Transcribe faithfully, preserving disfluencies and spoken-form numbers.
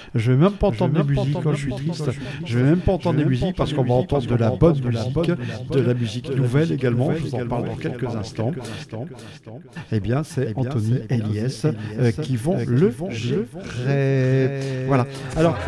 Je vais même pas entendre des musiques quand je suis triste. Je vais même pas entendre des musiques parce qu'on va entendre de la bonne musique, de la musique nouvelle également. Je vous en parle dans quelques instants. Eh bien, c'est Anthony et Eliès euh, qui vont le gérer. Voilà. Alors.